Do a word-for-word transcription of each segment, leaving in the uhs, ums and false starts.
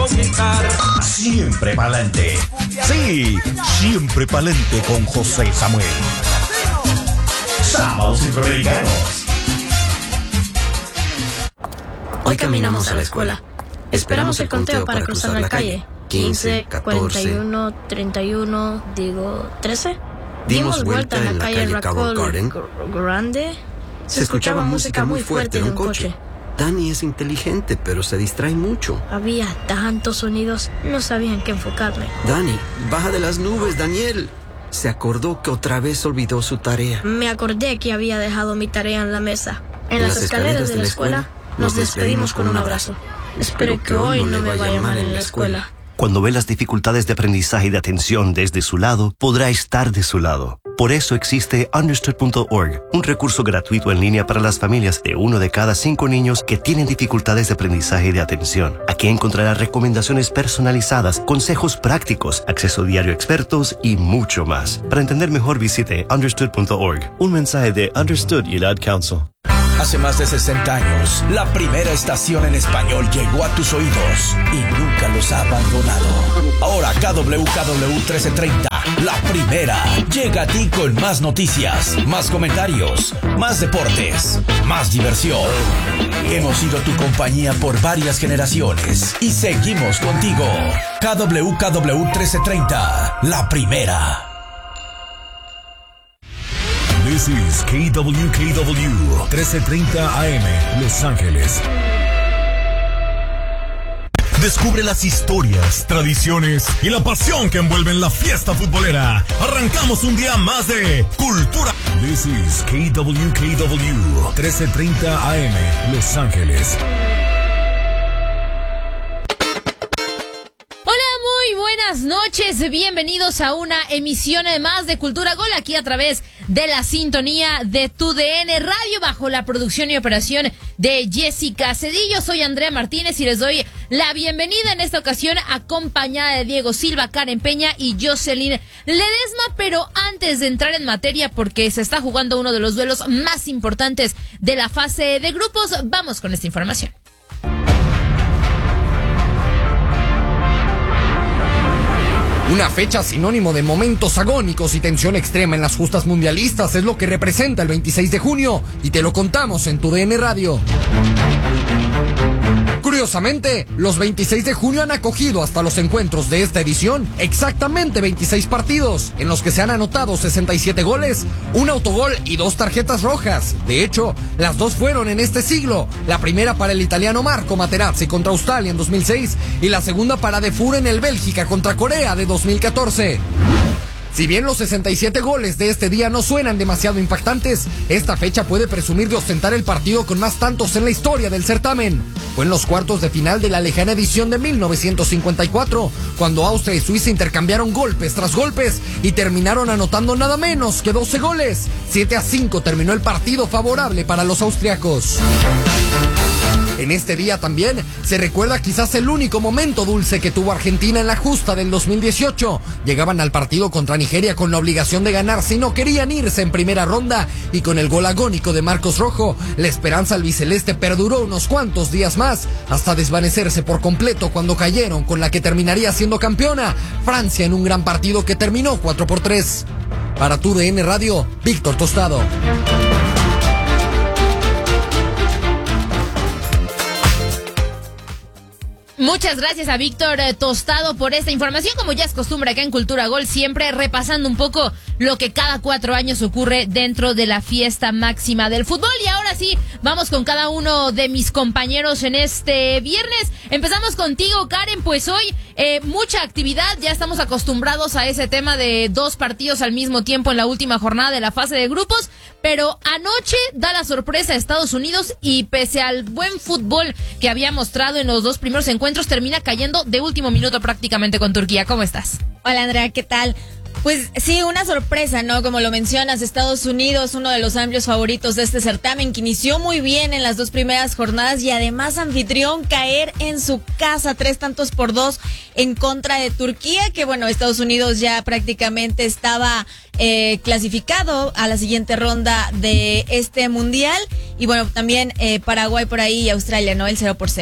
conquistar. Siempre pa'lante. Sí, siempre pa'lante con José Samuel. Sábados Centroamericanos. Hoy caminamos a la escuela. Esperamos el conteo para cruzar la calle. quince, cuarenta y uno, treinta y uno, digo, trece. Dimos vuelta en la calle Carroll Garden Grande. Se escuchaba música muy fuerte en un coche. Dani es inteligente, pero se distrae mucho. Había tantos sonidos, no sabía en qué enfocarme. Dani, baja de las nubes, Daniel. Se acordó que otra vez olvidó su tarea. Me acordé que había dejado mi tarea en la mesa. En las escaleras de la escuela nos despedimos con un abrazo. Espero que hoy no me vaya mal en la escuela. Cuando ve las dificultades de aprendizaje y de atención desde su lado, podrá estar de su lado. Por eso existe understood punto org, un recurso gratuito en línea para las familias de uno de cada cinco niños que tienen dificultades de aprendizaje y de atención. Aquí encontrará recomendaciones personalizadas, consejos prácticos, acceso diario a expertos y mucho más. Para entender mejor, visite understood punto org. Un mensaje de Understood y el Ad Council. Hace más de sesenta años, la primera estación en español llegó a tus oídos y nunca los ha abandonado. Ahora K W K W trece treinta, la primera, llega a ti con más noticias, más comentarios, más deportes, más diversión. Hemos sido tu compañía por varias generaciones y seguimos contigo. K W K W trece treinta, la primera. This is K W K W trece treinta A M, Los Ángeles. Descubre las historias, tradiciones y la pasión que envuelven la fiesta futbolera. Arrancamos un día más de Cultura. This is K W K W trece treinta A M, Los Ángeles. Buenas noches, bienvenidos a una emisión más de Cultura Gol aquí a través de la sintonía de Tu D N Radio bajo la producción y operación de Jessica Cedillo. Soy Andrea Martínez y les doy la bienvenida en esta ocasión acompañada de Diego Silva, Karen Peña y Jocelyn Ledesma. Pero antes de entrar en materia, porque se está jugando uno de los duelos más importantes de la fase de grupos, vamos con esta información. Una fecha sinónimo de momentos agónicos y tensión extrema en las justas mundialistas es lo que representa el veintiséis de junio y te lo contamos en Tu D N Radio. Curiosamente, los veintiséis de junio han acogido hasta los encuentros de esta edición exactamente veintiséis partidos, en los que se han anotado sesenta y siete goles, un autogol y dos tarjetas rojas. De hecho, las dos fueron en este siglo, la primera para el italiano Marco Materazzi contra Australia en dos mil seis y la segunda para De Fur en el Bélgica contra Corea de dos mil catorce. Si bien los sesenta y siete goles de este día no suenan demasiado impactantes, esta fecha puede presumir de ostentar el partido con más tantos en la historia del certamen. Fue en los cuartos de final de la lejana edición de mil novecientos cincuenta y cuatro, cuando Austria y Suiza intercambiaron golpes tras golpes y terminaron anotando nada menos que doce goles. siete a cinco terminó el partido favorable para los austriacos. En este día también se recuerda quizás el único momento dulce que tuvo Argentina en la justa del dos mil dieciocho. Llegaban al partido contra Nigeria con la obligación de ganar si no querían irse en primera ronda, y con el gol agónico de Marcos Rojo, la esperanza albiceleste perduró unos cuantos días más, hasta desvanecerse por completo cuando cayeron con la que terminaría siendo campeona, Francia, en un gran partido que terminó cuatro por tres. Para Tu D N Radio, Víctor Tostado. Muchas gracias a Víctor eh, Tostado por esta información, como ya es costumbre acá en Cultura Gol, siempre repasando un poco lo que cada cuatro años ocurre dentro de la fiesta máxima del fútbol. Y ahora sí, vamos con cada uno de mis compañeros en este viernes. Empezamos contigo, Karen, pues hoy eh, mucha actividad, ya estamos acostumbrados a ese tema de dos partidos al mismo tiempo en la última jornada de la fase de grupos, pero anoche da la sorpresa a Estados Unidos y pese al buen fútbol que había mostrado en los dos primeros encuentros, termina cayendo de último minuto prácticamente con Turquía. ¿Cómo estás? Hola, Andrea, ¿qué tal? Pues sí, una sorpresa, ¿no? Como lo mencionas, Estados Unidos, uno de los amplios favoritos de este certamen, que inició muy bien en las dos primeras jornadas y además anfitrión, caer en su casa tres tantos por dos en contra de Turquía, que bueno, Estados Unidos ya prácticamente estaba eh, clasificado a la siguiente ronda de este mundial, y bueno, también eh, Paraguay por ahí y Australia, ¿no? El cero por cero.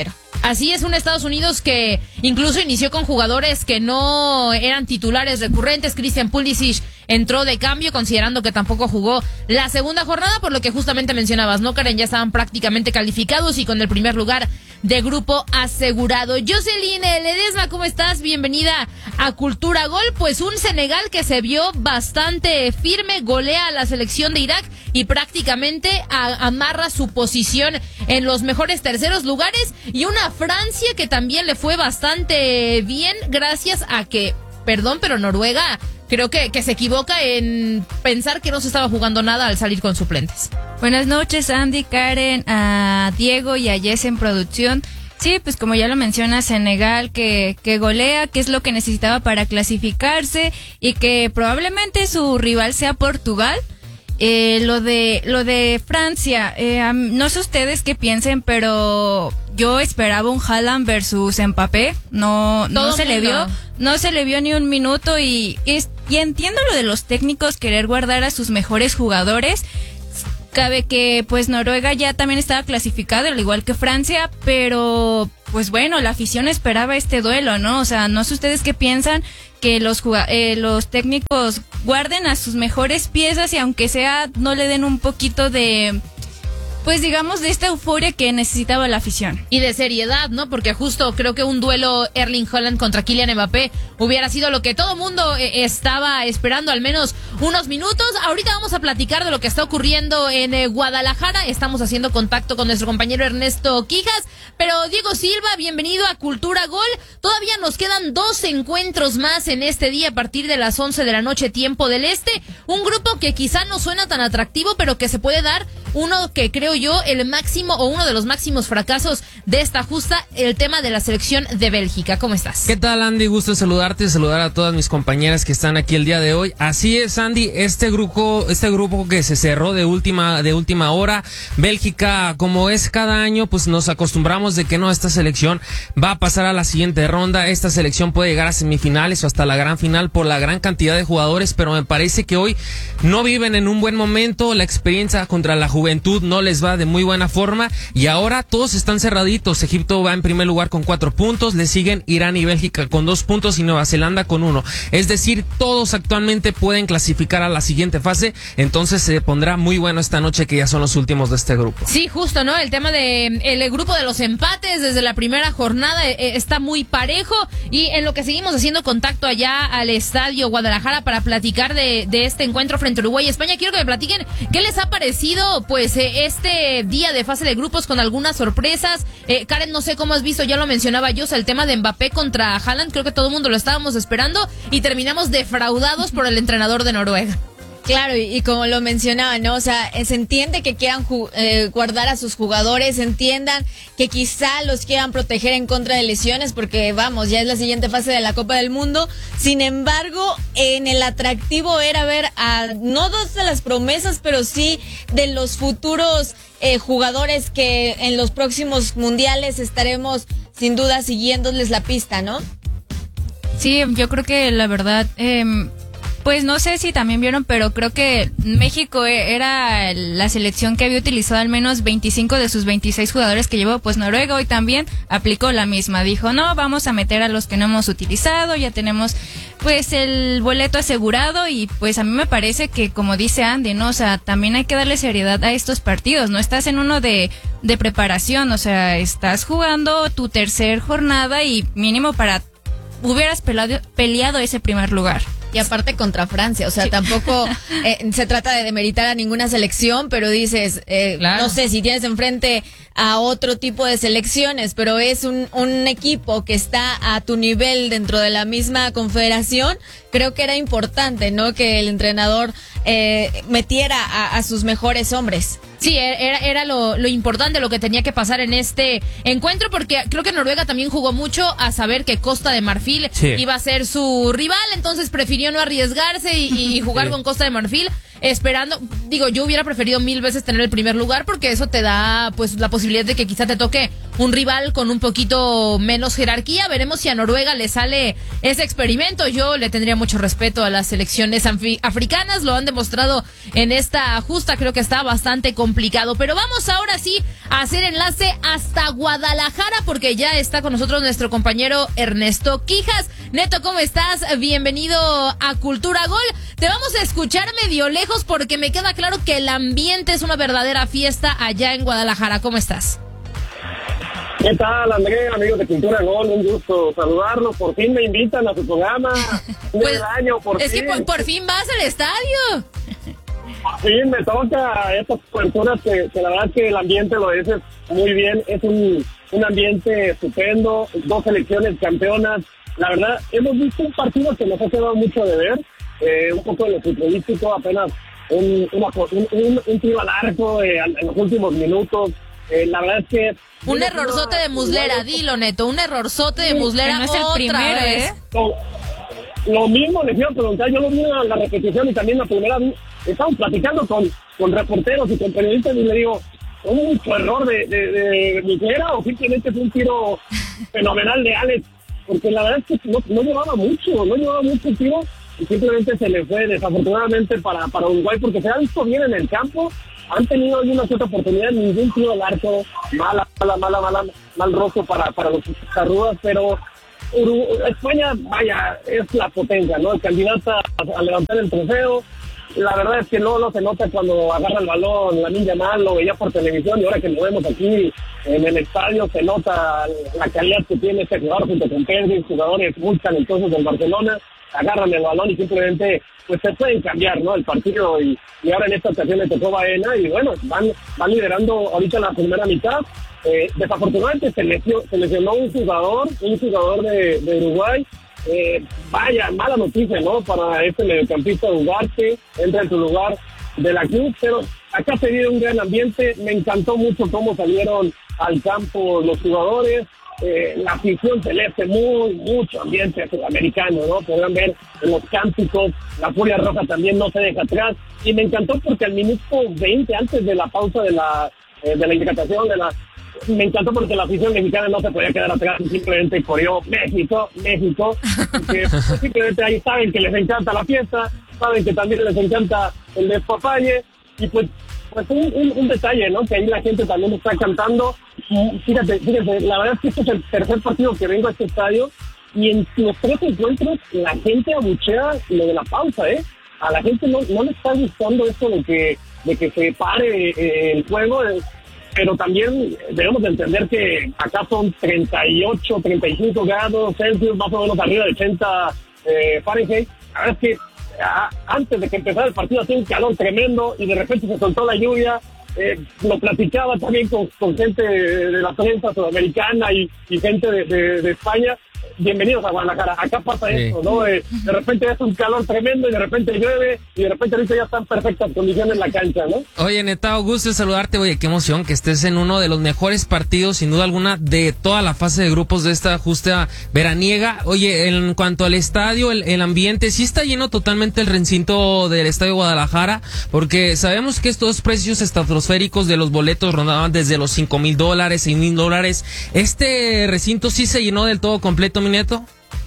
Así es, un Estados Unidos que incluso inició con jugadores que no eran titulares recurrentes. Christian Pulisic entró de cambio, considerando que tampoco jugó la segunda jornada, por lo que justamente mencionabas, ¿no, Karen? Ya estaban prácticamente calificados y con el primer lugar de grupo asegurado. Jocelyn Ledesma, ¿cómo estás? Bienvenida a Cultura Gol. Pues un Senegal que se vio bastante firme, golea a la selección de Irak y prácticamente a, amarra su posición en los mejores terceros lugares, y una Francia que también le fue bastante bien gracias a que, perdón, pero Noruega creo que, que se equivoca en pensar que no se estaba jugando nada al salir con suplentes. Buenas noches, Andy, Karen, a Diego y a Jess en producción. Sí, pues como ya lo menciona, Senegal que, que golea, que es lo que necesitaba para clasificarse, y que probablemente su rival sea Portugal. Eh, lo de lo de Francia, eh, no sé ustedes qué piensen, pero yo esperaba un Haaland versus Mbappé. No, no se le vio, no se le vio ni un minuto, y, y, y entiendo lo de los técnicos querer guardar a sus mejores jugadores. Cabe que pues Noruega ya también estaba clasificado, al igual que Francia, pero pues bueno, la afición esperaba este duelo, ¿no? O sea, no sé ustedes qué piensan, que los eh, los técnicos guarden a sus mejores piezas y aunque sea no le den un poquito de, pues digamos, de esta euforia que necesitaba la afición. Y de seriedad, ¿no? Porque justo creo que un duelo Erling Haaland contra Kylian Mbappé hubiera sido lo que todo mundo eh, estaba esperando al menos unos minutos. Ahorita vamos a platicar de lo que está ocurriendo en eh, Guadalajara. Estamos haciendo contacto con nuestro compañero Ernesto Quijas. Pero Diego Silva, bienvenido a Cultura Gol. Todavía nos quedan dos encuentros más en este día a partir de las once de la noche, tiempo del este. Un grupo que quizá no suena tan atractivo, pero que se puede dar uno que creo yo el máximo o uno de los máximos fracasos de esta justa, el tema de la selección de Bélgica. ¿Cómo estás? ¿Qué tal, Andy? Gusto saludarte y saludar a todas mis compañeras que están aquí el día de hoy. Así es, Andy, este grupo, este grupo que se cerró de última, de última hora. Bélgica, como es cada año, pues nos acostumbramos de que no, esta selección va a pasar a la siguiente ronda. Esta selección puede llegar a semifinales o hasta la gran final por la gran cantidad de jugadores, pero me parece que hoy no viven en un buen momento. La experiencia contra la juventud no les va de muy buena forma y ahora todos están cerraditos. Egipto va en primer lugar con cuatro puntos, le siguen Irán y Bélgica con dos puntos y Nueva Zelanda con uno. Es decir, todos actualmente pueden clasificar a la siguiente fase, entonces se pondrá muy bueno esta noche que ya son los últimos de este grupo. Sí, justo, ¿no? El tema de el grupo de los empates desde la primera jornada eh, está muy parejo, y en lo que seguimos haciendo contacto allá al estadio Guadalajara para platicar de, de este encuentro frente a Uruguay y España, quiero que me platiquen qué les ha parecido pues eh, este día de fase de grupos con algunas sorpresas. Eh, Karen, no sé cómo has visto, ya lo mencionaba yo, el tema de Mbappé contra Haaland, creo que todo el mundo lo estábamos esperando y terminamos defraudados por el entrenador de Noruega. Claro, y, y como lo mencionaba, ¿no? O sea, se entiende que quieran ju- eh, guardar a sus jugadores, entiendan que quizá los quieran proteger en contra de lesiones, porque vamos, ya es la siguiente fase de la Copa del Mundo. Sin embargo, en el atractivo era ver a, no dos de las promesas, pero sí de los futuros eh, jugadores que en los próximos mundiales estaremos sin duda siguiéndoles la pista, ¿no? Sí, yo creo que la verdad... Eh, Pues no sé si también vieron, pero creo que México era la selección que había utilizado al menos veinticinco de sus veintiséis jugadores que llevó. Pues Noruega hoy también aplicó la misma. Dijo, no, vamos a meter a los que no hemos utilizado, ya tenemos pues el boleto asegurado. Y pues a mí me parece que, como dice Andy, ¿no? O sea, también hay que darle seriedad a estos partidos. No estás en uno de, de preparación, o sea, estás jugando tu tercer jornada y mínimo para hubieras peleado, peleado ese primer lugar. Y aparte contra Francia, o sea, sí. tampoco eh, se trata de demeritar a ninguna selección, pero dices, eh, claro. no sé si tienes enfrente a otro tipo de selecciones, pero es un, un equipo que está a tu nivel dentro de la misma confederación. Creo que era importante, ¿no? Que el entrenador eh, metiera a, a sus mejores hombres. Sí, era, era lo, lo importante, lo que tenía que pasar en este encuentro, porque creo que Noruega también jugó mucho a saber que Costa de Marfil sí. iba a ser su rival, entonces prefirió no arriesgarse y, y jugar sí. con Costa de Marfil, esperando, digo, yo hubiera preferido mil veces tener el primer lugar porque eso te da pues la posibilidad de que quizá te toque un rival con un poquito menos jerarquía. Veremos si a Noruega le sale ese experimento. Yo le tendría mucho respeto a las selecciones africanas, lo han demostrado en esta justa, creo que está bastante complicado. Pero vamos ahora sí a hacer enlace hasta Guadalajara porque ya está con nosotros nuestro compañero Ernesto Quijas. Neto, ¿cómo estás? Bienvenido a Cultura Gol. Te vamos a escuchar medio lejos porque me queda claro que el ambiente es una verdadera fiesta allá en Guadalajara. ¿Cómo estás? ¿Qué tal, André, amigos de Cultura Gol? Un gusto saludarlos. Por fin me invitan a su programa. Pues, un año, por es fin. que por, por fin vas al estadio. Sí, me toca estas coberturas que, que la verdad que el ambiente lo es muy bien. Es un, un ambiente estupendo. Dos selecciones campeonas. La verdad, hemos visto un partido que nos ha quedado mucho de ver. Eh, un poco de lo futbolístico, apenas un, una, un, un, un tiro al arco eh, en los últimos minutos. Eh, la verdad es que... Un errorzote de Muslera, dilo, Neto, un errorzote de Muslera no es el primero, vez. ¿eh? No, lo mismo les iba a preguntar, yo lo vi en la repetición y también la primera vez. Estamos platicando con, con reporteros y con periodistas y le digo, ¿hubo un error de, de, de Muslera o simplemente fue un tiro fenomenal de Alex? Porque la verdad es que no, no llevaba mucho, no llevaba mucho el tiro y simplemente se le fue desafortunadamente para, para Uruguay porque se ha visto bien en el campo. Han tenido alguna cierta oportunidad, ningún tiro al arco, mala, mala, mala, mala, mal rojo para, para los charrúas, pero Uruguay, España, vaya, es la potencia, ¿no? El candidato a, a levantar el trofeo. La verdad es que no lo se nota cuando agarra el balón, Lamine Yamal, lo veía por televisión y ahora que lo vemos aquí en el estadio se nota la calidad que tiene este jugador junto con Pedri, jugadores muy talentosos del Barcelona, agarran el balón y simplemente pues se pueden cambiar, ¿no? El partido y, y ahora en esta ocasión le tocó Baena y bueno, van, van liderando ahorita la primera mitad. Eh, desafortunadamente se lesionó, se lesionó un jugador, un jugador de, de Uruguay. Eh, vaya, mala noticia, ¿no? Para este mediocampista Ugarte, entra en su lugar de la cruz, pero acá se vive un gran ambiente. Me encantó mucho cómo salieron al campo los jugadores. Eh, la afición celeste, muy, mucho ambiente sudamericano, ¿no? Podrán ver en los cánticos, la Furia Roja también no se deja atrás. Y me encantó porque al minuto veinte, antes de la pausa de la, eh, de la hidratación, de la me encantó porque la afición mexicana no se podía quedar atrás y simplemente corrió México, México, porque pues, simplemente ahí saben que les encanta la fiesta, saben que también les encanta el despapalle y pues pues un, un, un detalle, ¿no? Que ahí la gente también está cantando. Fíjate, fíjate, la verdad es que este es el tercer partido que vengo a este estadio y en los tres encuentros la gente abuchea lo de la pausa, ¿eh? A la gente no, no le está gustando esto de que, de que se pare eh, el juego, eh, pero también debemos de entender que acá son treinta y ocho, treinta y cinco grados Celsius, más o menos arriba de ochenta eh, Fahrenheit. La verdad es que a, antes de que empezara el partido hacía un calor tremendo y de repente se soltó la lluvia. Eh, lo platicaba también con, con gente de, de la prensa sudamericana y, y gente de, de, de España. Bienvenidos a Guadalajara, acá pasa sí. Esto, ¿no? Eh, de repente es un calor tremendo y de repente llueve y de repente ahorita ya están perfectas condiciones en la cancha, ¿no? Oye, neta, gusto saludarte, oye, qué emoción que estés en uno de los mejores partidos, sin duda alguna, de toda la fase de grupos de esta justa veraniega. Oye, en cuanto al estadio, el, el ambiente, sí está lleno totalmente el recinto del Estadio Guadalajara, porque sabemos que estos precios estratosféricos de los boletos rondaban desde los cinco mil dólares, seis mil dólares. Este recinto sí se llenó del todo completo, mi Neto.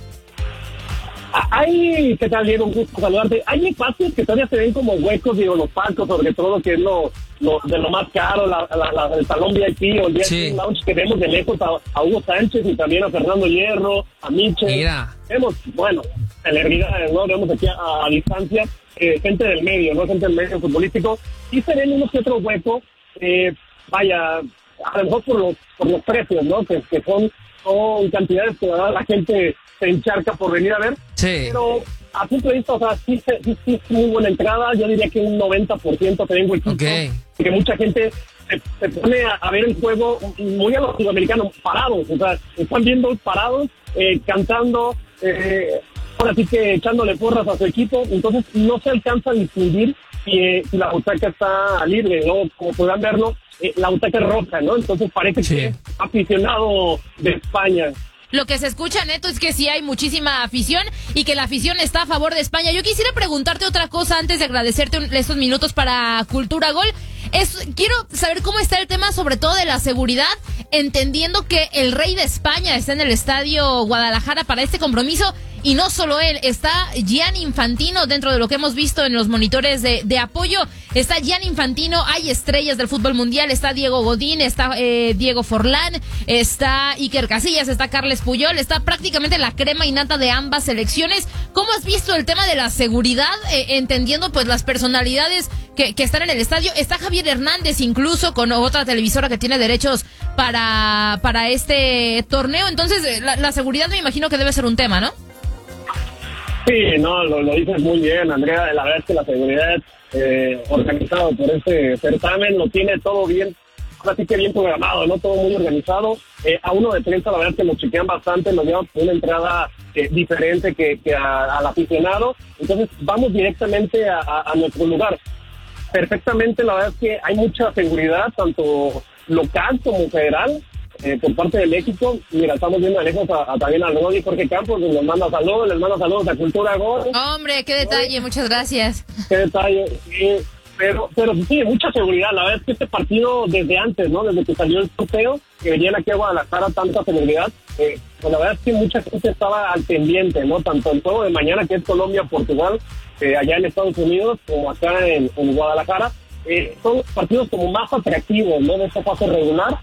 Hay, ¿qué tal, Diego? Un gusto saludarte. Hay espacios que todavía se ven como huecos, digo, los palcos, sobre todo que es lo, lo de lo más caro, la, la, la, el salón V I P o el V I P sí. Lounge, que vemos de lejos a, a Hugo Sánchez y también a Fernando Hierro, a Michel. Mira. Vemos, bueno, celebridades, ¿no? Vemos aquí a, a distancia, eh, gente del medio, ¿no? Gente del medio futbolístico. Y se ven unos que otros huecos, eh, vaya, a lo mejor por los, por los precios, ¿no? Que, que son, son cantidades que la, la gente se encharca por venir a ver. Sí. Pero a punto de vista, o sea, sí, sí, sí es muy buena entrada. Yo diría que un noventa por ciento te vengo equipo. Okay. Que mucha gente se, se pone a, a ver el juego muy a los sudamericanos, parados. O sea, están viendo parados, eh, cantando, eh, ahora sí que echándole porras a su equipo. Entonces no se alcanza a distinguir si, eh, si la butaca está libre, ¿no? Como podrán verlo, eh, la butaca es roja, ¿no? Entonces parece sí. que es aficionado de España. lo que se escucha, Neto, es que sí hay muchísima afición y que la afición está a favor de España. Yo quisiera preguntarte otra cosa antes de agradecerte un, estos minutos para Cultura Gol. Es, quiero saber cómo está el tema, sobre todo de la seguridad, entendiendo que el rey de España está en el Estadio Guadalajara para este compromiso. Y no solo él, está Gianni Infantino dentro de lo que hemos visto en los monitores de, de apoyo. Está Gianni Infantino, hay estrellas del fútbol mundial, está Diego Godín, está eh, Diego Forlán, está Iker Casillas, está Carles Puyol, está prácticamente la crema innata de ambas selecciones. ¿Cómo has visto el tema de la seguridad? Eh, entendiendo pues las personalidades que, que están en el estadio. Está Javier Hernández incluso con otra televisora que tiene derechos para, para este torneo. Entonces la, la seguridad me imagino que debe ser un tema, ¿no? Sí, no, lo, lo dices muy bien, Andrea. La verdad es que la seguridad eh, organizado por este certamen lo tiene todo bien, así que bien programado, ¿no? Todo muy organizado. Eh, a uno de prensa, la verdad es que lo chequean bastante, nos llevan una entrada eh, diferente que, que a, al aficionado. Entonces, vamos directamente a, a, a nuestro lugar. Perfectamente, la verdad es que hay mucha seguridad, tanto local como federal. Eh, por parte de México. Mira, estamos viendo de lejos a, a, también al Rodi Jorge Campos, les manda saludos, les manda saludos a Cultura Gol. Hombre, qué detalle, muchas gracias. Qué detalle, sí, pero, pero sí, mucha seguridad. La verdad es que este partido desde antes, ¿no? Desde que salió el sorteo, que venían aquí a Guadalajara, tanta seguridad, eh, pues la verdad es que mucha gente estaba al pendiente, ¿no? Tanto el juego de mañana, que es Colombia-Portugal, eh, allá en Estados Unidos, como acá en, en Guadalajara, eh, son partidos como más atractivos, ¿no? De esta fase regular.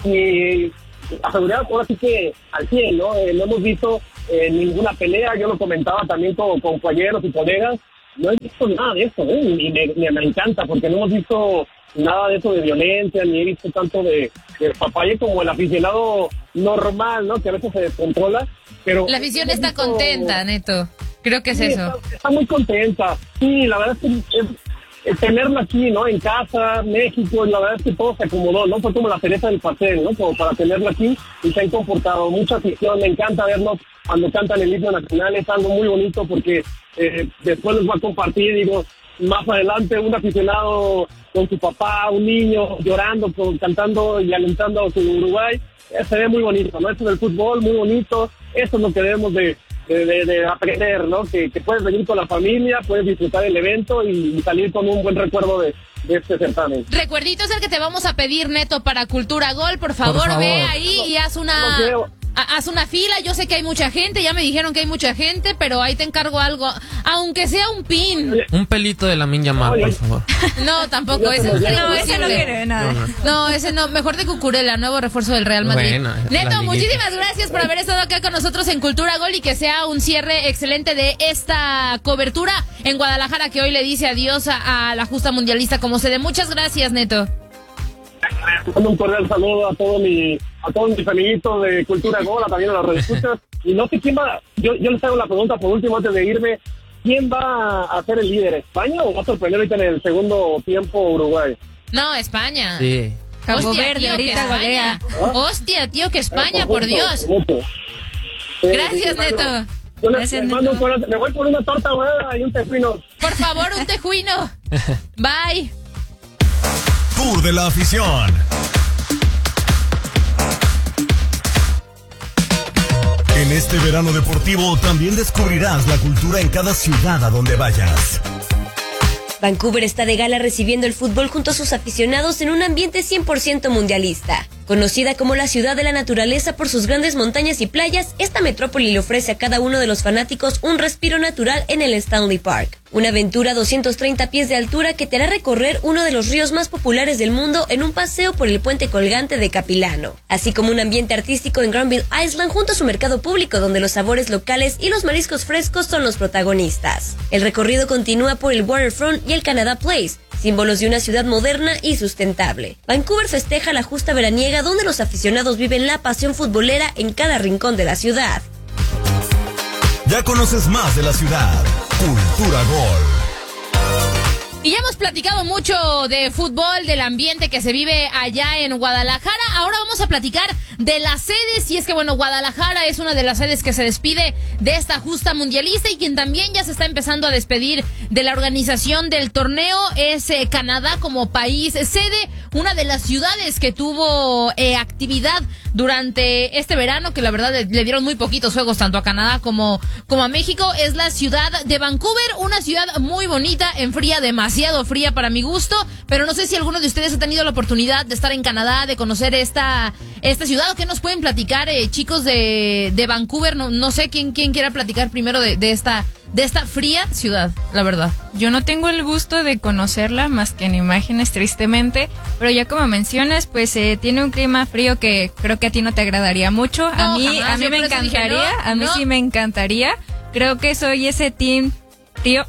Y la seguridad ahora sí que al cien, ¿no? Eh, no hemos visto eh, ninguna pelea, yo lo comentaba también con, con compañeros y colegas, no he visto nada de eso, ¿eh? Y me, me, me encanta, porque no hemos visto nada de eso de violencia, ni he visto tanto de, de papaye como el aficionado normal, ¿no? Que a veces se descontrola, pero... La afición está visto... contenta, Neto, creo que es sí, eso. Está, está muy contenta, sí, la verdad es que... Es, tenerlo aquí, ¿no? En casa, México, la verdad es que todo se acomodó, ¿no? Fue como la cereza del pastel, ¿no? Como para tenerlo aquí y se han comportado. Mucha afición, me encanta verlos cuando cantan el himno nacional, es algo muy bonito porque eh, después les voy a compartir, digo, más adelante un aficionado con su papá, un niño llorando, con, cantando y alentando a su Uruguay, eh, se ve muy bonito, ¿no? Eso del fútbol, muy bonito, eso es lo que debemos de De, de, de aprender, ¿no? Que, que puedes venir con la familia, puedes disfrutar el evento y, y salir con un buen recuerdo de, de este certamen. Recuerdito es el que te vamos a pedir, Neto, para Cultura Gol. Por favor, por favor. Ve ahí y haz una... Haz una fila, yo sé que hay mucha gente, ya me dijeron que hay mucha gente, pero ahí te encargo algo, aunque sea un pin. Un pelito de Lamine Yamal, por favor. No, tampoco, ese no, no ese no quiere nada. No, no. no, ese no, mejor de Cucurella, nuevo refuerzo del Real Madrid. Bueno, Neto, muchísimas gracias por haber estado acá con nosotros en Cultura Gol y que sea un cierre excelente de esta cobertura en Guadalajara, que hoy le dice adiós a, a la justa mundialista como sede. Muchas gracias, Neto. Un cordial saludo a todo mi a todos mis amiguitos de Cultura Gol, también a las redescuchas. Y no sé quién va, yo, yo les hago la pregunta por último antes de irme, ¿quién va a ser el líder, España o va a sorprender ahorita en el segundo tiempo Uruguay? No, España. Sí. Cabo Hostia, Verde, tío, ahorita golea. ¿Ah? Hostia, tío, que España, por Dios. Gracias, Neto. Yo les, les mando un cordial, me voy por una torta ahogada y un tejuino. Por favor, un tejuino. Bye. Tour de la afición. En este verano deportivo también descubrirás la cultura en cada ciudad a donde vayas. Vancouver está de gala recibiendo el fútbol junto a sus aficionados en un ambiente cien por ciento mundialista. Conocida como la ciudad de la naturaleza por sus grandes montañas y playas, esta metrópoli le ofrece a cada uno de los fanáticos un respiro natural en el Stanley Park. Una aventura a doscientos treinta pies de altura que te hará recorrer uno de los ríos más populares del mundo en un paseo por el puente colgante de Capilano. Así como un ambiente artístico en Granville Island junto a su mercado público donde los sabores locales y los mariscos frescos son los protagonistas. El recorrido continúa por el Waterfront y el Canada Place, símbolos de una ciudad moderna y sustentable. Vancouver festeja la justa veraniega donde los aficionados viven la pasión futbolera en cada rincón de la ciudad. Ya conoces más de la ciudad. Cultura Gol. Y ya hemos platicado mucho de fútbol, del ambiente que se vive allá en Guadalajara. Ahora vamos a platicar de las sedes. Y es que, bueno, Guadalajara es una de las sedes que se despide de esta justa mundialista, y quien también ya se está empezando a despedir de la organización del torneo es eh, Canadá como país sede, una de las ciudades que tuvo eh, actividad durante este verano, que la verdad le, le dieron muy poquitos juegos tanto a Canadá como, como a México, es la ciudad de Vancouver, una ciudad muy bonita, en fría, demasiado fría para mi gusto, pero no sé si alguno de ustedes ha tenido la oportunidad de estar en Canadá, de conocer esta, esta ciudad, o qué nos pueden platicar, eh, chicos de, de Vancouver. No, no sé quién, quién quiera platicar primero de, de esta, de esta fría ciudad, la verdad. Yo no tengo el gusto de conocerla más que en imágenes, tristemente, pero ya como mencionas, pues eh, tiene un clima frío que creo que a ti no te agradaría mucho. No, a mí, jamás. a mí Yo me por eso dije, encantaría, no, a mí no. sí me encantaría. Creo que soy ese team frío,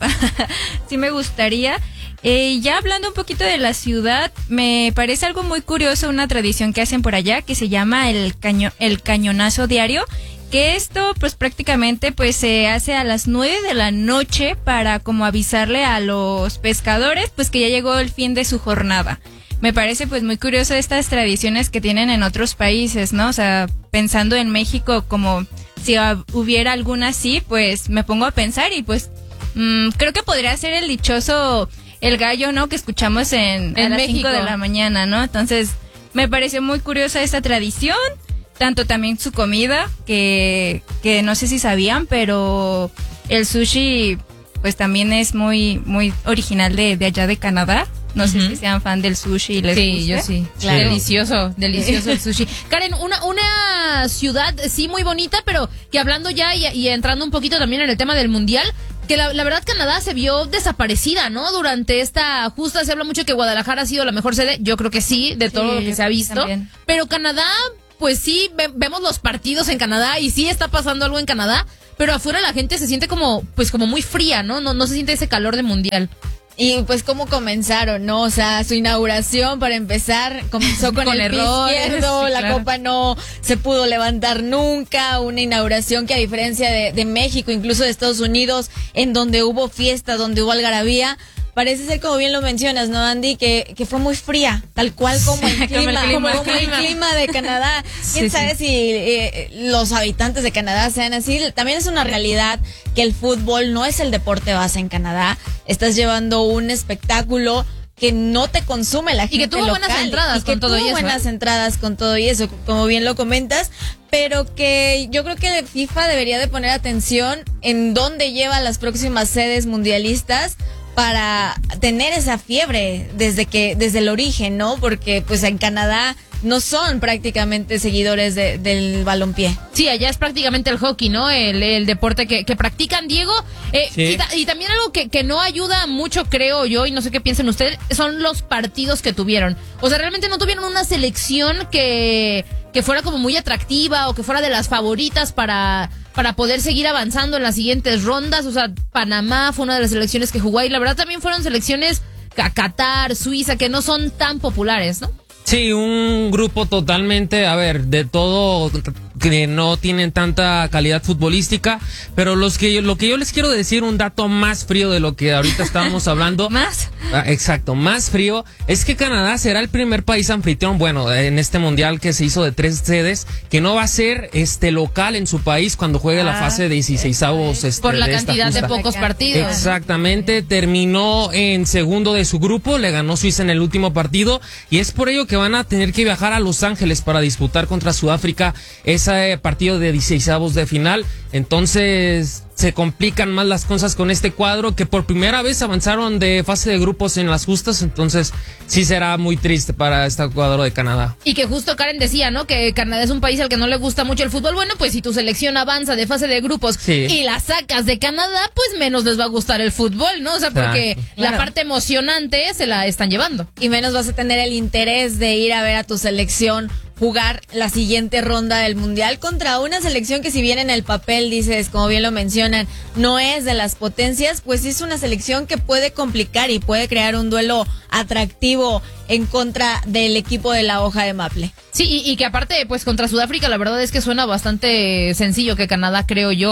sí me gustaría. Eh, ya hablando un poquito de la ciudad, me parece algo muy curioso, una tradición que hacen por allá que se llama el caño, el cañonazo diario, que esto pues prácticamente pues se hace a las nueve de la noche para como avisarle a los pescadores pues que ya llegó el fin de su jornada. Me parece pues muy curioso estas tradiciones que tienen en otros países, ¿no? O sea, pensando en México, como si hubiera alguna así, pues me pongo a pensar y pues mmm, creo que podría ser el dichoso el gallo, ¿no? Que escuchamos en, en a las México. cinco de la mañana, ¿no? Entonces, me pareció muy curiosa esta tradición, tanto también su comida, que, que no sé si sabían, pero el sushi, pues también es muy, muy original de, de allá de Canadá. No sé Ujú. si sean fan del sushi y les Sí, guste. yo sí. Claro. Delicioso, delicioso el sushi. Karen, una, una ciudad sí muy bonita, pero que hablando ya y, y entrando un poquito también en el tema del mundial, que la, la verdad Canadá se vio desaparecida, ¿no? Durante esta justa se habla mucho que Guadalajara ha sido la mejor sede. Yo creo que sí, de todo Sí, lo que yo se ha creo que visto. también. Pero Canadá, pues sí, ve- vemos los partidos en Canadá y sí está pasando algo en Canadá, pero afuera la gente se siente como, pues como muy fría, ¿no? No, no se siente ese calor de mundial. Y pues cómo comenzaron, ¿no? O sea, su inauguración, para empezar, comenzó con, Con el pie errores, izquierdo, sí, la claro. copa no se pudo levantar nunca, una inauguración que a diferencia de, de México, incluso de Estados Unidos, en donde hubo fiesta, donde hubo algarabía, parece ser, como bien lo mencionas, ¿no, Andy? Que, que fue muy fría, tal cual como el Como el clima, clima. como el clima de Canadá. ¿Quién Sí, sabe sí. si eh, los habitantes de Canadá sean así? También es una realidad que el fútbol no es el deporte base en Canadá. Estás llevando un espectáculo que no te consume la Y que gente tuvo buenas local, entradas y que con todo tuvo y eso, buenas ¿eh? entradas con todo y eso, como bien lo comentas, pero que yo creo que FIFA debería de poner atención en dónde lleva las próximas sedes mundialistas para tener esa fiebre desde que desde el origen, ¿no? Porque pues en Canadá no son prácticamente seguidores de, del balompié. Sí, allá es prácticamente el hockey, ¿no? El, el deporte que, que practican, Diego. Eh, Sí. y, ta- y también algo que, que no ayuda mucho, creo yo, y no sé qué piensen ustedes, son los partidos que tuvieron. O sea, realmente no tuvieron una selección que, que fuera como muy atractiva o que fuera de las favoritas para, para poder seguir avanzando en las siguientes rondas. O sea, Panamá fue una de las selecciones que jugó y la verdad también fueron selecciones ca- Qatar, Suiza, que no son tan populares, ¿no? Sí, un grupo totalmente, a ver, de todo que no tienen tanta calidad futbolística, pero los que yo- lo que yo les quiero decir, un dato más frío de lo que ahorita estábamos hablando. ¿Más? Ah, exacto, más frío, es que Canadá será el primer país anfitrión, bueno, en este mundial que se hizo de tres sedes, que no va a ser este local en su país cuando juegue la Ah, fase de dieciseisavos. Este, Por la de esta cantidad de justa. pocos partidos. Exactamente, terminó en segundo de su grupo, le ganó Suiza en el último partido y es por ello que van a tener que viajar a Los Ángeles para disputar contra Sudáfrica ese partido de dieciseisavos de final. Entonces se complican más las cosas con este cuadro que por primera vez avanzaron de fase de grupos en las justas, entonces sí será muy triste para este cuadro de Canadá. Y que justo Karen decía, ¿no? Que Canadá es un país al que no le gusta mucho el fútbol. Bueno, pues si tu selección avanza de fase de grupos Sí. y la sacas de Canadá, pues menos les va a gustar el fútbol, ¿no? O sea, porque Exacto. la Claro. parte emocionante se la están llevando. Y menos vas a tener el interés de ir a ver a tu selección jugar la siguiente ronda del mundial contra una selección que, si bien en el papel dices, como bien lo mencionan, no es de las potencias, pues es una selección que puede complicar y puede crear un duelo atractivo en contra del equipo de la hoja de Maple. Sí, y, y que aparte, pues contra Sudáfrica, la verdad es que suena bastante sencillo que Canadá, creo yo,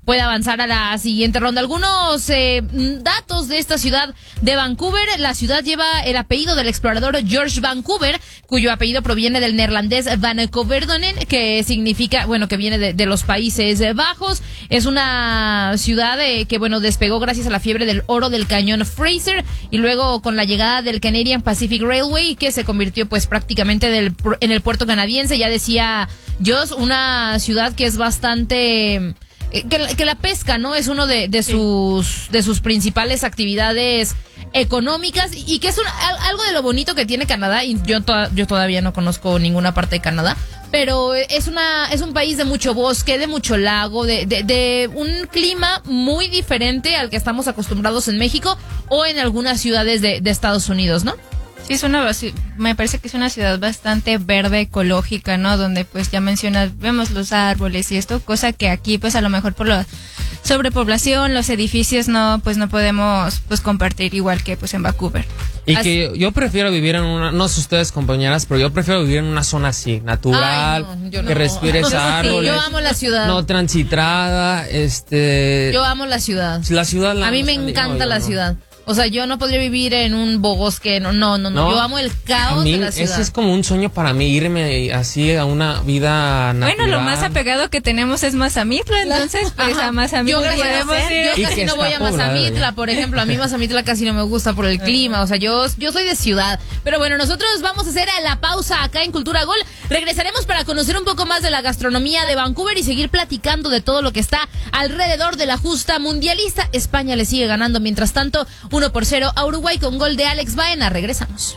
puede avanzar a la siguiente ronda. Algunos eh, datos de esta ciudad de Vancouver. La ciudad lleva el apellido del explorador George Vancouver, cuyo apellido proviene del neerlandés Vancouverdonen, que significa, bueno, que viene de, de los Países Bajos. Es una ciudad eh, que, bueno, despegó gracias a la fiebre del oro del cañón Fraser y luego con la llegada del Canadian Pacific Railway, que se convirtió pues prácticamente del, en el puerto canadiense. Ya decía Joss, una ciudad que es bastante... Que la, que la pesca, ¿no? Es uno de, de sus de sus principales actividades económicas y que es un, algo de lo bonito que tiene Canadá. Y yo to, yo todavía no conozco ninguna parte de Canadá, pero es una es un país de mucho bosque, de mucho lago, de, de, de un clima muy diferente al que estamos acostumbrados en México o en algunas ciudades de, de Estados Unidos, ¿no? Sí, es una, me parece que es una ciudad bastante verde, ecológica, ¿no? Donde pues ya mencionas, vemos los árboles y esto, cosa que aquí pues a lo mejor por la sobrepoblación, los edificios no, pues no podemos pues compartir igual que pues en Vancouver. Y así, que yo prefiero vivir en una, no sé ustedes compañeras, pero yo prefiero vivir en una zona así, natural, ay, no, yo no. que respires árboles. Yo amo la ciudad. No transitada, este... Yo amo la ciudad. La ciudad la A mí me encanta no, la no. ciudad. O sea, yo no podría vivir en un bosque, no, no, no, no. Yo amo el caos mí, de la ciudad. Ese es como un sueño para mí, irme así a una vida natural. Bueno, lo más apegado que tenemos es Mazamitla, entonces pues Ajá. a Mazamitla yo, podemos ir. Yo casi no voy a Mazamitla, por ejemplo, a mí Mazamitla casi no me gusta por el clima, o sea, yo, yo soy de ciudad. Pero bueno, nosotros vamos a hacer la pausa acá en Cultura Gol. Regresaremos para conocer un poco más de la gastronomía de Vancouver y seguir platicando de todo lo que está alrededor de la justa mundialista. España le sigue ganando, mientras tanto, uno por cero a Uruguay con gol de Alex Baena. Regresamos.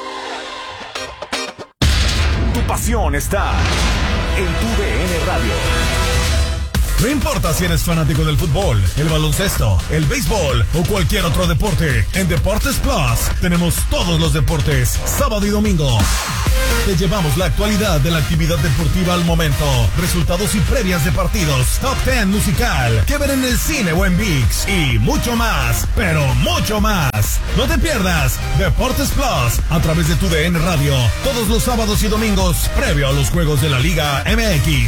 Tu pasión está en tu D N Radio. No importa si eres fanático del fútbol, el baloncesto, el béisbol o cualquier otro deporte, en Deportes Plus tenemos todos los deportes, sábado y domingo. Te llevamos la actualidad de la actividad deportiva al momento, resultados y previas de partidos, top ten musical, que ver en el cine o en ViX y mucho más, pero mucho más. No te pierdas Deportes Plus a través de tu D N Radio, todos los sábados y domingos, previo a los juegos de la Liga M X.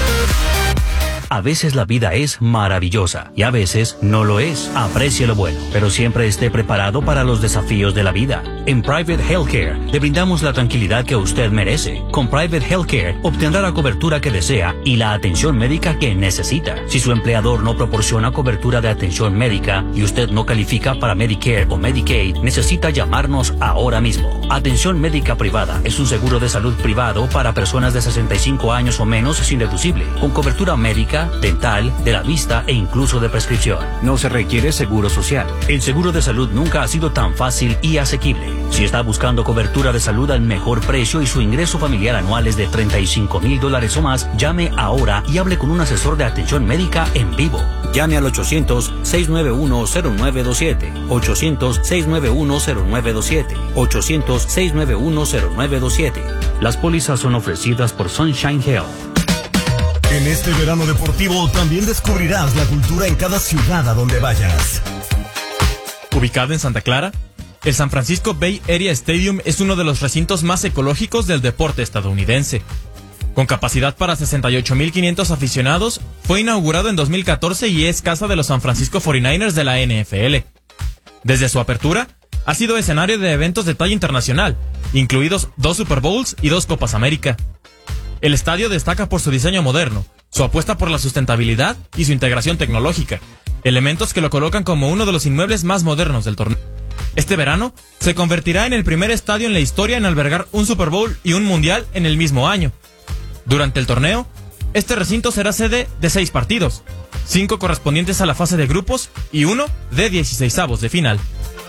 A veces la vida es maravillosa y a veces no lo es. Aprecie lo bueno, pero siempre esté preparado para los desafíos de la vida. En Private Healthcare le brindamos la tranquilidad que usted merece. Con Private Healthcare obtendrá la cobertura que desea y la atención médica que necesita. Si su empleador no proporciona cobertura de atención médica y usted no califica para Medicare o Medicaid, necesita llamarnos ahora mismo. Atención médica privada es un seguro de salud privado para personas de sesenta y cinco años o menos sin deducible, con cobertura médica, dental, de la vista e incluso de prescripción. No se requiere seguro social. El seguro de salud nunca ha sido tan fácil y asequible. Si está buscando cobertura de salud al mejor precio y su ingreso familiar anual es de treinta y cinco mil dólares o más, llame ahora y hable con un asesor de atención médica en vivo. Llame al ochocientos, seiscientos noventa y uno, cero nueve dos siete, ochocientos, seiscientos noventa y uno, cero nueve dos siete, ochocientos, seiscientos noventa y uno, cero nueve dos siete. Las pólizas son ofrecidas por Sunshine Health. En este verano deportivo también descubrirás la cultura en cada ciudad a donde vayas. Ubicado en Santa Clara, el San Francisco Bay Area Stadium es uno de los recintos más ecológicos del deporte estadounidense. Con capacidad para sesenta y ocho mil quinientos aficionados, fue inaugurado en dos mil catorce y es casa de los San Francisco cuarenta y nueve ers de la N F L. Desde su apertura, ha sido escenario de eventos de talla internacional, incluidos dos Super Bowls y dos Copas América. El estadio destaca por su diseño moderno, su apuesta por la sustentabilidad y su integración tecnológica, elementos que lo colocan como uno de los inmuebles más modernos del torneo. Este verano, se convertirá en el primer estadio en la historia en albergar un Super Bowl y un Mundial en el mismo año. Durante el torneo, este recinto será sede de seis partidos, cinco correspondientes a la fase de grupos y uno de dieciseisavos de final.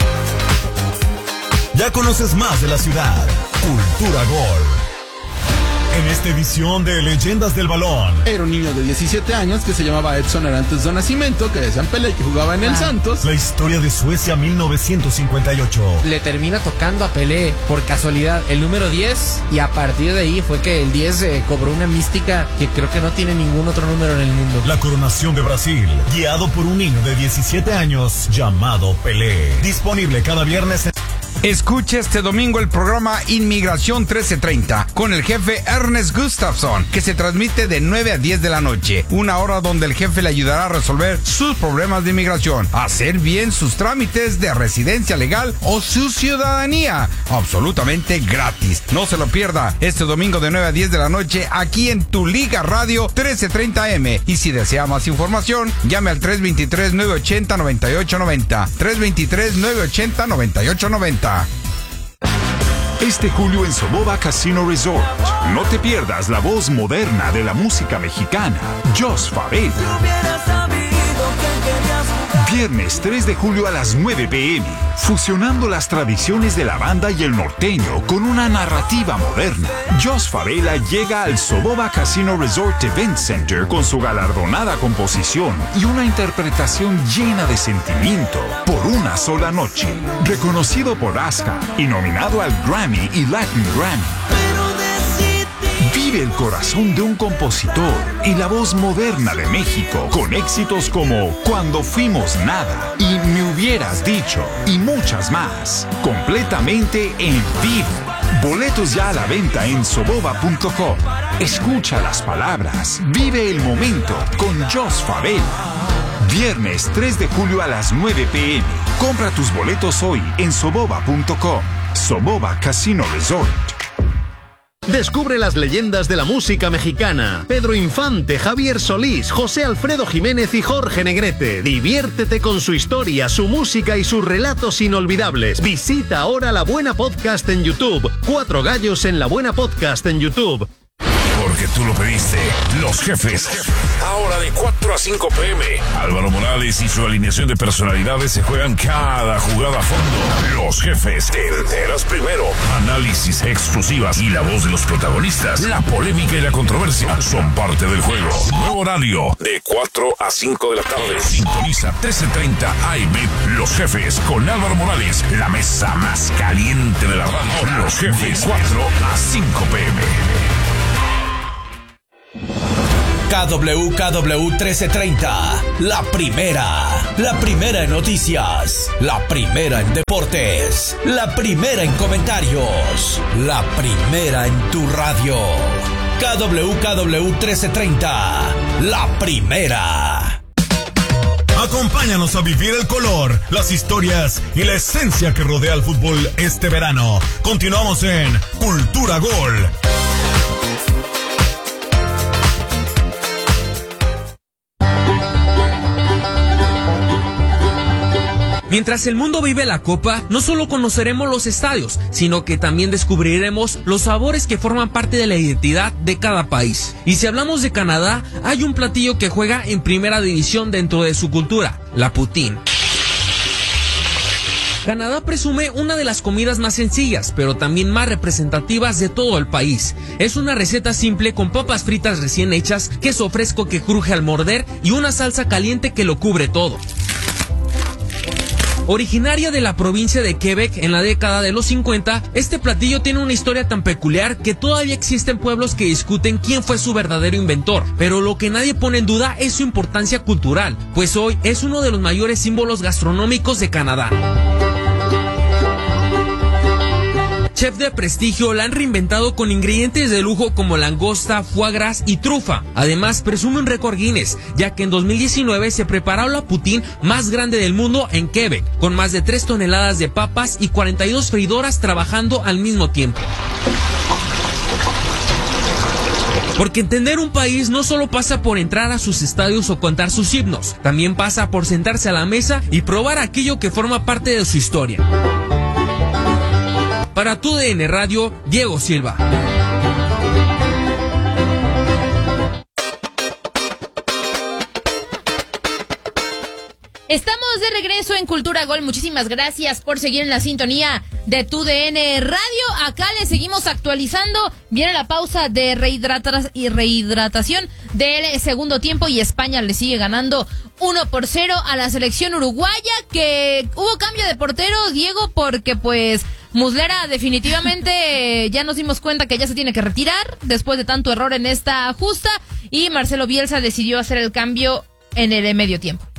Ya conoces más de la ciudad. Cultura Gol. En esta edición de Leyendas del Balón. Era un niño de diecisiete años que se llamaba Edson Arantes do Nascimento, que decían Pelé, que jugaba en el ah. Santos. La historia de Suecia mil novecientos cincuenta y ocho. Le termina tocando a Pelé, por casualidad, el número diez, y a partir de ahí fue que el diez eh, cobró una mística que creo que no tiene ningún otro número en el mundo. La coronación de Brasil, guiado por un niño de diecisiete años llamado Pelé. Disponible cada viernes en Escuche este domingo el programa Inmigración trece treinta con el jefe Ernest Gustafson, que se transmite de nueve a diez de la noche. Una hora donde el jefe le ayudará a resolver sus problemas de inmigración, hacer bien sus trámites de residencia legal o su ciudadanía. Absolutamente gratis. No se lo pierda este domingo de nueve a diez de la noche aquí en Tu Liga Radio trece treinta M. Y si desea más información, llame al tres dos tres, nueve ocho cero, nueve ocho nueve cero. tres dos tres, nueve ocho cero, nueve ocho nueve cero. Este julio en Soboba Casino Resort, no te pierdas la voz moderna de la música mexicana, Jos Favela. Viernes tres de julio a las nueve pe eme, fusionando las tradiciones de la banda y el norteño con una narrativa moderna. Jos Favela llega al Soboba Casino Resort Event Center con su galardonada composición y una interpretación llena de sentimiento por una sola noche. Reconocido por ASCA y nominado al Grammy y Latin Grammy. Vive el corazón de un compositor y la voz moderna de México con éxitos como Cuando Fuimos Nada y Me Hubieras Dicho y muchas más, completamente en vivo. Boletos ya a la venta en soboba punto com. Escucha las palabras, vive el momento con Jos Favela. Viernes tres de julio a las nueve pe eme. Compra tus boletos hoy en soboba punto com. Soboba Casino Resort. Descubre las leyendas de la música mexicana. Pedro Infante, Javier Solís, José Alfredo Jiménez y Jorge Negrete. Diviértete con su historia, su música y sus relatos inolvidables. Visita ahora La Buena Podcast en YouTube. Cuatro gallos en La Buena Podcast en YouTube. Porque tú lo pediste. Los jefes. Ahora de cuatro a cinco pe eme. Álvaro Morales y su alineación de personalidades se juegan cada jugada a fondo. Los jefes. Te enteras primero. Análisis, exclusivas y la voz de los protagonistas. La polémica y la controversia son parte del juego. Nuevo horario de cuatro a cinco de la tarde. Sintoniza trece treinta A M. Los jefes con Álvaro Morales. La mesa más caliente de la radio. Los jefes. cuatro a cinco pe eme. K W K W trece treinta, la primera, la primera en noticias, la primera en deportes, la primera en comentarios, la primera en tu radio. K W K W trece treinta, la primera. Acompáñanos a vivir el color, las historias y la esencia que rodea al fútbol este verano. Continuamos en Cultura Gol. Mientras el mundo vive la Copa, no solo conoceremos los estadios, sino que también descubriremos los sabores que forman parte de la identidad de cada país. Y si hablamos de Canadá, hay un platillo que juega en primera división dentro de su cultura, la poutine. Canadá presume una de las comidas más sencillas, pero también más representativas de todo el país. Es una receta simple con papas fritas recién hechas, queso fresco que cruje al morder y una salsa caliente que lo cubre todo. Originaria de la provincia de Quebec en la década de los cincuenta, este platillo tiene una historia tan peculiar que todavía existen pueblos que discuten quién fue su verdadero inventor. Pero lo que nadie pone en duda es su importancia cultural, pues hoy es uno de los mayores símbolos gastronómicos de Canadá. Chefs de prestigio la han reinventado con ingredientes de lujo como langosta, foie gras y trufa. Además, presume un récord Guinness, ya que en dos mil diecinueve se preparó la poutine más grande del mundo en Quebec, con más de tres toneladas de papas y cuarenta y dos freidoras trabajando al mismo tiempo. Porque entender un país no solo pasa por entrar a sus estadios o contar sus himnos, también pasa por sentarse a la mesa y probar aquello que forma parte de su historia. Para Tu D N Radio, Diego Silva. Estamos de regreso en Cultura Gol. Muchísimas gracias por seguir en la sintonía de Tu D N Radio. Acá le seguimos actualizando. Viene la pausa de rehidrata- y rehidratación del segundo tiempo y España le sigue ganando uno por cero a la selección uruguaya, que hubo cambio de portero, Diego, porque pues Muslera definitivamente ya nos dimos cuenta que ya se tiene que retirar después de tanto error en esta justa y Marcelo Bielsa decidió hacer el cambio en el medio tiempo.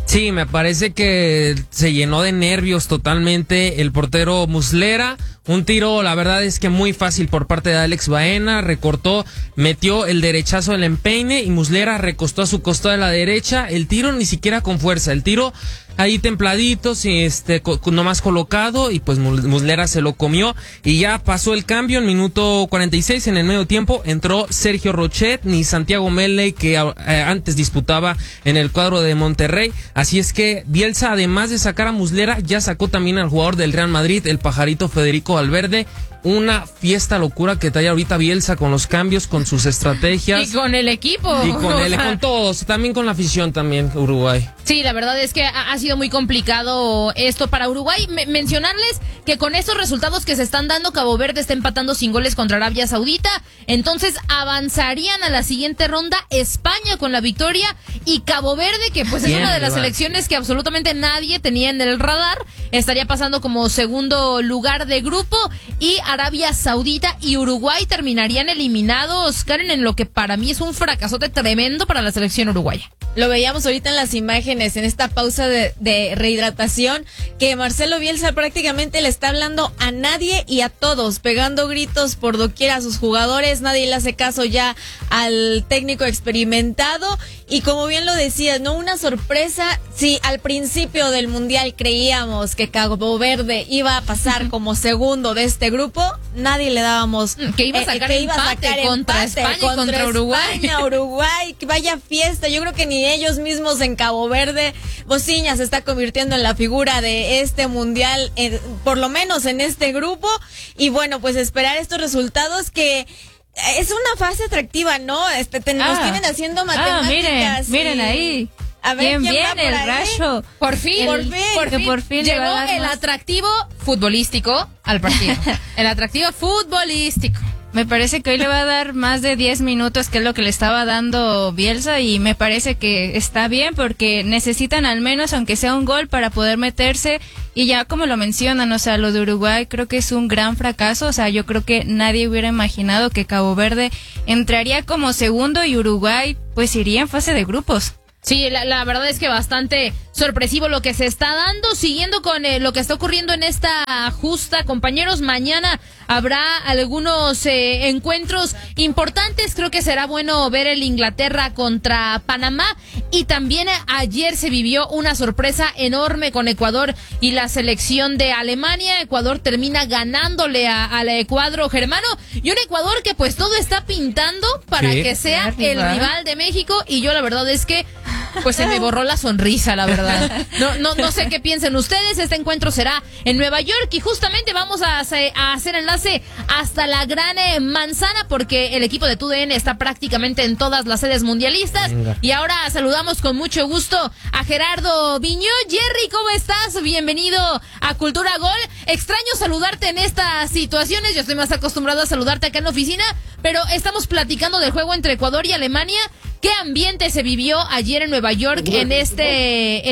Sí, me parece que se llenó de nervios totalmente el portero Muslera. Un tiro, la verdad es que muy fácil por parte de Alex Baena, recortó, metió el derechazo del empeine y Muslera recostó a su costado de la derecha. El tiro ni siquiera con fuerza, el tiro ahí templadito, sí, este, co- nomás colocado, y pues Muslera se lo comió y ya pasó el cambio en minuto cuarenta y seis. En el medio tiempo entró Sergio Rochet, ni Santiago Mele, que eh, antes disputaba en el cuadro de Monterrey. Así es que Bielsa, además de sacar a Muslera, ya sacó también al jugador del Real Madrid, el pajarito Federico Valverde. Una fiesta locura que trae ahorita Bielsa con los cambios, con sus estrategias. Y con el equipo. Y con el, con todos, también con la afición también, Uruguay. Sí, la verdad es que ha, ha sido muy complicado esto para Uruguay. Me, mencionarles que con estos resultados que se están dando, Cabo Verde está empatando sin goles contra Arabia Saudita. Entonces avanzarían a la siguiente ronda España con la victoria y Cabo Verde, que pues es Bien, una de las rival. selecciones que absolutamente nadie tenía en el radar, estaría pasando como segundo lugar de grupo, y Arabia Saudita y Uruguay terminarían eliminados, Karen, en lo que para mí es un fracasote tremendo para la selección uruguaya. Lo veíamos ahorita en las imágenes, en esta pausa de, de rehidratación, que Marcelo Bielsa prácticamente le está hablando a nadie y a todos, pegando gritos por doquier a sus jugadores, nadie le hace caso ya al técnico experimentado, y como bien lo decías, ¿no? Una sorpresa, si al principio del Mundial creíamos que Cabo Verde iba a pasar como segundo de este grupo, nadie le dábamos que iba a sacar que iba a empate sacar contra empate España y contra Uruguay. España, Uruguay, que vaya fiesta. Yo creo que ni ellos mismos en Cabo Verde. Bociña se está convirtiendo en la figura de este mundial, eh, por lo menos en este grupo. Y bueno, pues esperar estos resultados que es una fase atractiva, ¿no? Este, te, nos Ah. tienen haciendo matemáticas. Ah, miren, y- miren ahí. A ver, Bien, ¿quién va bien, por el ahí? Rayo. Por fin, El- por fin, por que fin, por fin le llegó va a dar el más. atractivo futbolístico al partido. El atractivo futbolístico. Me parece que hoy le va a dar más de diez minutos, que es lo que le estaba dando Bielsa, y me parece que está bien porque necesitan al menos, aunque sea un gol, para poder meterse. Y ya como lo mencionan, o sea, lo de Uruguay creo que es un gran fracaso. O sea, yo creo que nadie hubiera imaginado que Cabo Verde entraría como segundo y Uruguay pues iría en fase de grupos. Sí, la, la verdad es que bastante sorpresivo lo que se está dando. Siguiendo con eh, lo que está ocurriendo en esta justa, compañeros, mañana habrá algunos eh, encuentros importantes. Creo que será bueno ver el Inglaterra contra Panamá, y también eh, ayer se vivió una sorpresa enorme con Ecuador y la selección de Alemania. Ecuador termina ganándole a- al Ecuador germano, y un Ecuador que pues todo está pintando para Sí. que sea Sea el rival. rival de México, y yo la verdad es que pues se me borró la sonrisa, la verdad. No, no, no sé qué piensen ustedes. Este encuentro será en Nueva York, y justamente vamos a, hacer- a hacer enlace hasta la Gran eh, Manzana, porque el equipo de T U D N está prácticamente en todas las sedes mundialistas. Venga. Y ahora saludamos con mucho gusto a Gerardo Viñó. Jerry, ¿cómo estás? Bienvenido a Cultura Gol. Extraño saludarte en estas situaciones. Yo estoy más acostumbrado a saludarte acá en la oficina, pero estamos platicando del juego entre Ecuador y Alemania. ¿Qué ambiente se vivió ayer en Nueva York en este en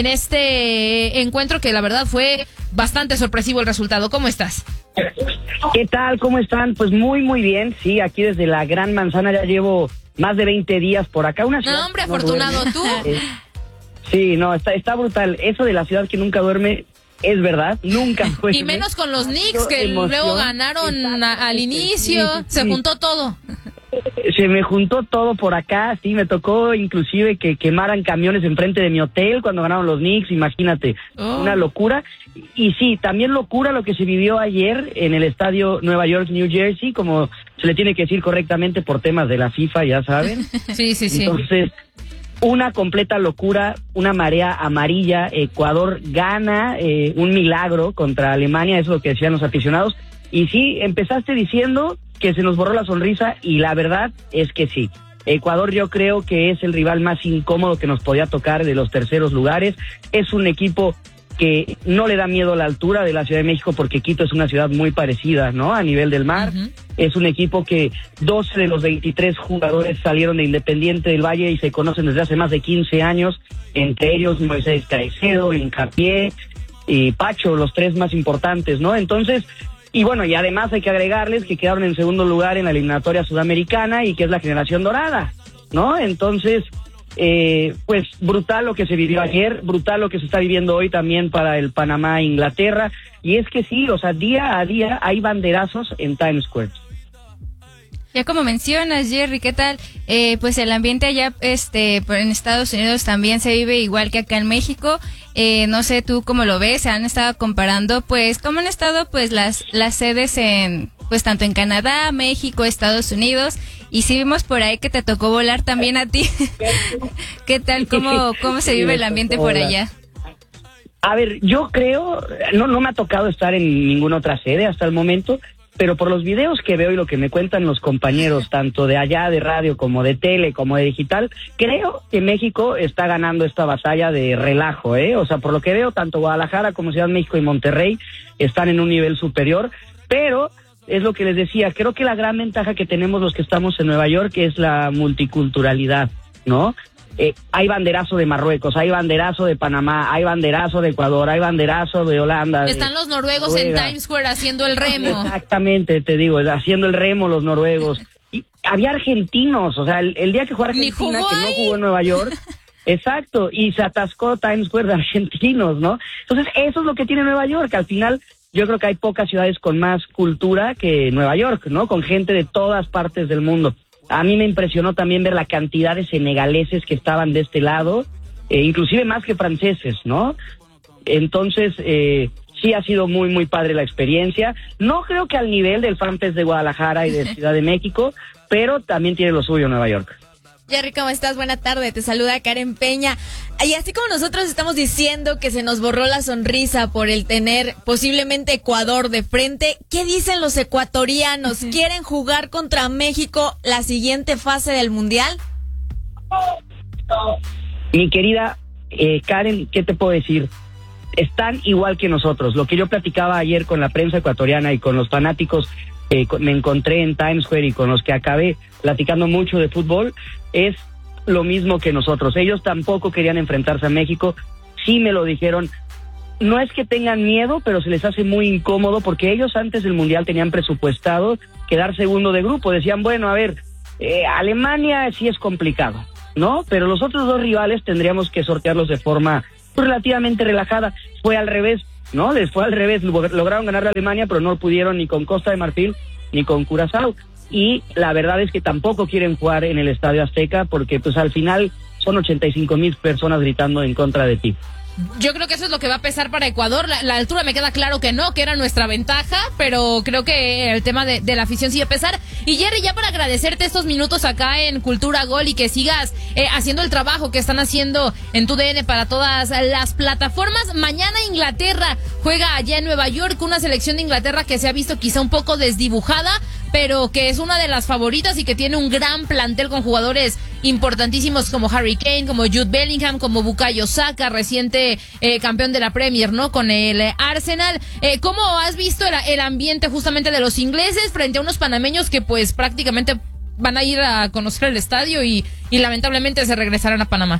este encuentro, que la verdad fue bastante sorpresivo el resultado? ¿Cómo estás? ¿Qué tal? ¿Cómo están? Pues muy, muy bien. Sí, aquí desde la Gran Manzana ya llevo más de veinte días por acá. Una ciudad No, hombre, que no afortunado duerme. tú. Eh, sí, no, está, está brutal. Eso de la ciudad que nunca duerme es verdad. Nunca fue. Y menos con los Knicks, que emoción. luego ganaron a- al inicio. Sí, sí, Se sí. juntó todo. Se me juntó todo por acá, sí, me tocó inclusive que quemaran camiones enfrente de mi hotel cuando ganaron los Knicks, imagínate, Oh. una locura. Y sí, también locura lo que se vivió ayer en el estadio Nueva York, New Jersey, como se le tiene que decir correctamente por temas de la FIFA, ya saben. Sí, sí, sí. Entonces, una completa locura, una marea amarilla. Ecuador gana, eh, un milagro contra Alemania, eso es lo que decían los aficionados. Y sí, empezaste diciendo que se nos borró la sonrisa, y la verdad es que sí. Ecuador yo creo que es el rival más incómodo que nos podía tocar de los terceros lugares. Es un equipo que no le da miedo a la altura de la Ciudad de México, porque Quito es una ciudad muy parecida, ¿no? A nivel del mar. Ujú. Es un equipo que doce de los veintitrés jugadores salieron de Independiente del Valle y se conocen desde hace más de quince años, entre ellos Moisés Caicedo, Hincapié y Pacho, los tres más importantes, ¿no? Entonces, y bueno, y además hay que agregarles que quedaron en segundo lugar en la eliminatoria sudamericana, y que es la generación dorada, ¿no? Entonces, eh, pues brutal lo que se vivió ayer, brutal lo que se está viviendo hoy también para el Panamá-Inglaterra, y es que sí, o sea, día a día hay banderazos en Times Square. Ya como mencionas, Jerry, ¿qué tal? Eh, pues el ambiente allá este, en Estados Unidos también se vive igual que acá en México. Eh, no sé tú cómo lo ves, se han estado comparando, pues, cómo han estado pues las, las sedes en, pues tanto en Canadá, México, Estados Unidos, y sí vimos por ahí que te tocó volar también a ti. ¿Qué tal? ¿Cómo, cómo se vive el ambiente por allá? A ver, yo creo, no, no me ha tocado estar en ninguna otra sede hasta el momento, pero por los videos que veo y lo que me cuentan los compañeros, tanto de allá de radio como de tele, como de digital, creo que México está ganando esta batalla de relajo, ¿eh? O sea, por lo que veo, tanto Guadalajara como Ciudad de México y Monterrey están en un nivel superior, pero es lo que les decía, creo que la gran ventaja que tenemos los que estamos en Nueva York es la multiculturalidad, ¿no? Eh, hay banderazo de Marruecos, hay banderazo de Panamá, hay banderazo de Ecuador, hay banderazo de Holanda. Están de los noruegos Noruega. en Times Square haciendo el remo. Exactamente, te digo, haciendo el remo los noruegos. Y había argentinos, o sea, el, el día que jugó Argentina, que no jugó en Nueva York, exacto, y se atascó Times Square de argentinos, ¿no? Entonces, eso es lo que tiene Nueva York, al final yo creo que hay pocas ciudades con más cultura que Nueva York, ¿no? Con gente de todas partes del mundo. A mí me impresionó también ver la cantidad de senegaleses que estaban de este lado, eh, inclusive más que franceses, ¿no? Entonces, eh, sí ha sido muy, muy padre la experiencia. No creo que al nivel del FanFest de Guadalajara y de Ciudad de México, pero también tiene lo suyo Nueva York. Jerry, ¿cómo estás? Buena tarde, te saluda Karen Peña. Y así como nosotros estamos diciendo que se nos borró la sonrisa por el tener posiblemente Ecuador de frente, ¿qué dicen los ecuatorianos? ¿Quieren jugar contra México la siguiente fase del Mundial? Mi querida eh, Karen, ¿qué te puedo decir? Están igual que nosotros. Lo que yo platicaba ayer con la prensa ecuatoriana y con los fanáticos, eh, me encontré en Times Square y con los que acabé platicando mucho de fútbol, es lo mismo que nosotros. Ellos tampoco querían enfrentarse a México, sí me lo dijeron. No es que tengan miedo, pero se les hace muy incómodo porque ellos antes del Mundial tenían presupuestado quedar segundo de grupo. Decían, bueno, a ver, eh, Alemania sí es complicado, ¿no? Pero los otros dos rivales tendríamos que sortearlos de forma relativamente relajada. Fue al revés, ¿no? Les fue al revés, lograron ganar a Alemania, pero no pudieron ni con Costa de Marfil ni con Curazao. Y la verdad es que tampoco quieren jugar en el Estadio Azteca porque pues al final son ochenta y cinco mil personas gritando en contra de ti. Yo creo que eso es lo que va a pesar para Ecuador. La, la altura me queda claro que no, que era nuestra ventaja, pero creo que el tema de, de la afición sí va a pesar. Y Jerry, ya para agradecerte estos minutos acá en Cultura Gol y que sigas eh, haciendo el trabajo que están haciendo en tu D N para todas las plataformas. Mañana Inglaterra juega allá en Nueva York, una selección de Inglaterra que se ha visto quizá un poco desdibujada, pero que es una de las favoritas y que tiene un gran plantel con jugadores importantísimos como Harry Kane, como Jude Bellingham, como Bukayo Saka, reciente eh, campeón de la Premier, ¿no? Con el eh, Arsenal. Eh, ¿Cómo has visto el, el ambiente justamente de los ingleses frente a unos panameños que pues prácticamente van a ir a conocer el estadio y, y lamentablemente se regresarán a Panamá?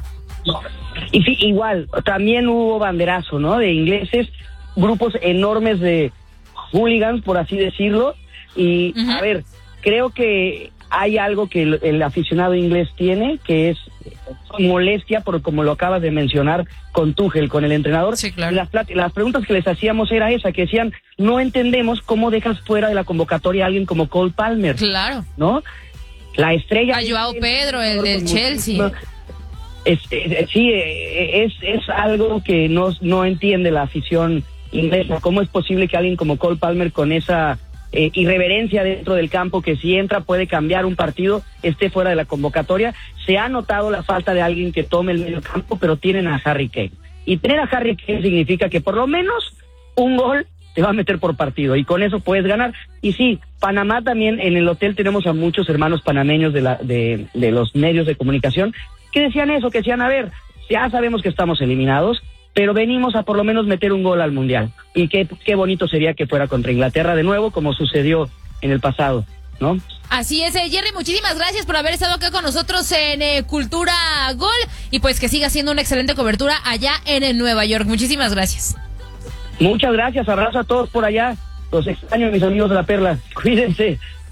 Y sí, igual, también hubo banderazo, ¿no? De ingleses, grupos enormes de hooligans, por así decirlo. Y, uh-huh. a ver, creo que hay algo que el, el aficionado inglés tiene, que es molestia por como lo acabas de mencionar con Tuchel, con el entrenador. Sí, claro. Las, las preguntas que les hacíamos era esa, que decían, no entendemos cómo dejas fuera de la convocatoria a alguien como Cole Palmer. Claro. ¿No? La estrella... A Joao Pedro, el del Chelsea. Es, es, sí, es, es algo que no, no entiende la afición inglesa. ¿Cómo es posible que alguien como Cole Palmer con esa... Eh, irreverencia dentro del campo, que si entra puede cambiar un partido, esté fuera de la convocatoria? Se ha notado la falta de alguien que tome el medio campo, pero tienen a Harry Kane. Y tener a Harry Kane significa que por lo menos un gol te va a meter por partido, y con eso puedes ganar. Y sí, Panamá también, en el hotel tenemos a muchos hermanos panameños de, la, de, de los medios de comunicación, que decían eso, que decían, a ver, ya sabemos que estamos eliminados, pero venimos a por lo menos meter un gol al Mundial. Y qué, qué bonito sería que fuera contra Inglaterra de nuevo, como sucedió en el pasado, ¿no? Así es, eh, Jerry, muchísimas gracias por haber estado acá con nosotros en eh, Cultura Gol, y pues que siga siendo una excelente cobertura allá en, en Nueva York. Muchísimas gracias. Muchas gracias, abrazo a todos por allá. Los extraño, mis amigos de la Perla. Cuídense.